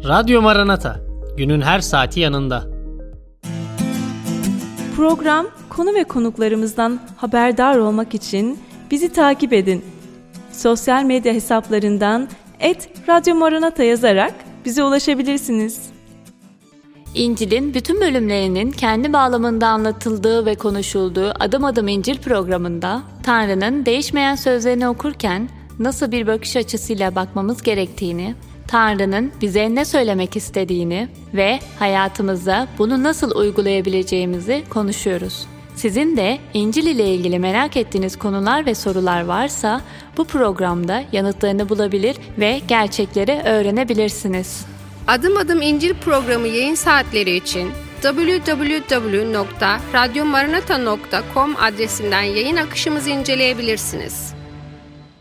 Radyo Maranata, günün her saati yanında. Program, konu ve konuklarımızdan haberdar olmak için bizi takip edin. Sosyal medya hesaplarından @Radyo Maranata yazarak bize ulaşabilirsiniz. İncil'in bütün bölümlerinin kendi bağlamında anlatıldığı ve konuşulduğu Adım Adım İncil programında Tanrı'nın değişmeyen sözlerini okurken nasıl bir bakış açısıyla bakmamız gerektiğini, Tanrı'nın bize ne söylemek istediğini ve hayatımıza bunu nasıl uygulayabileceğimizi konuşuyoruz. Sizin de İncil ile ilgili merak ettiğiniz konular ve sorular varsa bu programda yanıtlarını bulabilir ve gerçekleri öğrenebilirsiniz. Adım Adım İncil programı yayın saatleri için www.radyomaranata.com adresinden yayın akışımızı inceleyebilirsiniz.